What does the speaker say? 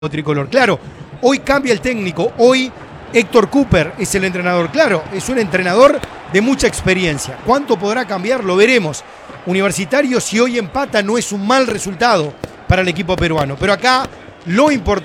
tricolor. Claro, hoy cambia el técnico, hoy Héctor Cooper es el entrenador. Claro, es un entrenador de mucha experiencia. ¿Cuánto podrá cambiar? Lo veremos. Universitario, si hoy empata, no es un mal resultado para el equipo peruano. Pero acá lo importante